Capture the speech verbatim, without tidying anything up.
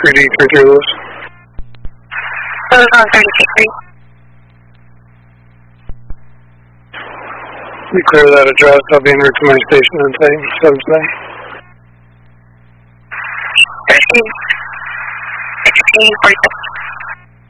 three D three three Lewis. Lewis on thirty-six three. You clear that address, I'll be en route to my station on Titan seven today. thirteen. sixteen forty-six.